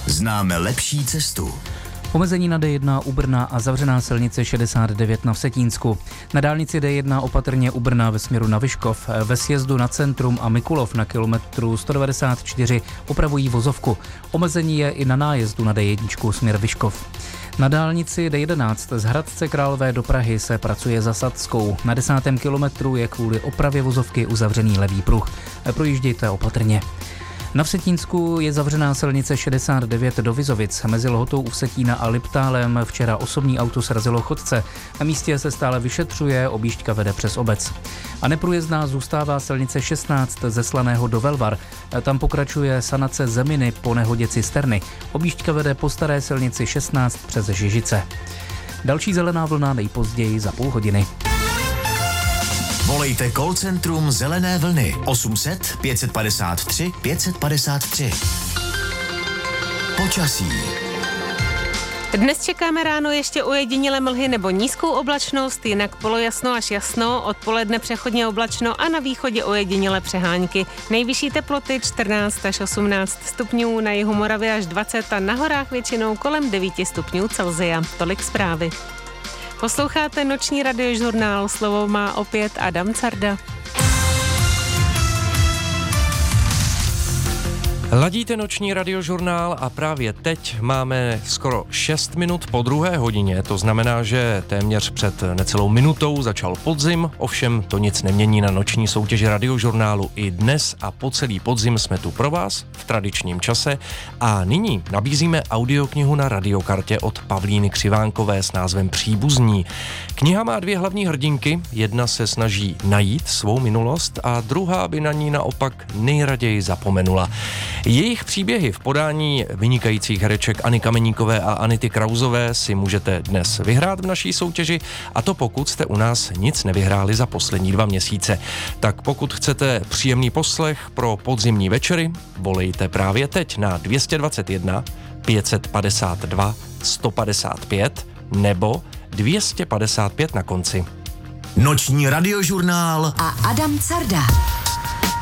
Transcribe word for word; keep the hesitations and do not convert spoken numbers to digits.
Známe lepší cestu. Omezení na D jedna u Brna a zavřená silnice šedesát devět na Vsetínsku. Na dálnici D jedna opatrně u Brna ve směru na Vyškov. Ve sjezdu na Centrum a Mikulov na kilometru sto devadesát čtyři opravují vozovku. Omezení je i na nájezdu na D jedna směr Vyškov. Na dálnici D jedenáct z Hradce Králové do Prahy se pracuje za Sadskou. Na desátém kilometru je kvůli opravě vozovky uzavřený levý pruh. Projíždějte opatrně. Na Vsetínsku je zavřená silnice šedesát devět do Vizovic. Mezi Lhotou u Vsetína a Liptálem včera osobní auto srazilo chodce. Na místě se stále vyšetřuje, objížďka vede přes obec. A neprůjezdná zůstává silnice šestnáct ze Slaného do Velvar. Tam pokračuje sanace zeminy po nehodě cisterny. Objížďka vede po staré silnici šestnáct přes Žižice. Další zelená vlna nejpozději za půl hodiny. Volejte call centrum Zelené vlny osm set pět padesát tři pět padesát tři. Počasí. Dnes čekáme ráno ještě ojedinělé mlhy nebo nízkou oblačnost, jinak polojasno až jasno, odpoledne přechodně oblačno a na východě ojedinělé přehánky. Nejvyšší teploty čtrnáct až osmnáct stupňů, na jihu Moravy až dvacet a na horách většinou kolem devět stupňů Celsia. Tolik zprávy. Posloucháte noční radiožurnál, slovo má opět Adam Carda. Ladíte noční radiožurnál a právě teď máme skoro šest minut po druhé hodině, to znamená, že téměř před necelou minutou začal podzim, ovšem to nic nemění na noční soutěži radiožurnálu. I dnes a po celý podzim jsme tu pro vás v tradičním čase a nyní nabízíme audioknihu na radiokartě od Pavlíny Křivánkové s názvem Příbuzní. Kniha má dvě hlavní hrdinky, jedna se snaží najít svou minulost a druhá by na ní naopak nejraději zapomenula. Jejich příběhy v podání vynikajících hereček Anny Kameníkové a Anity Krauzové si můžete dnes vyhrát v naší soutěži, a to pokud jste u nás nic nevyhráli za poslední dva měsíce. Tak pokud chcete příjemný poslech pro podzimní večery, volejte právě teď na dvě stě dvacet jedna pět padesát dva sto padesát pět nebo dvě stě padesát pět na konci. Noční radiožurnál a Adam Carda.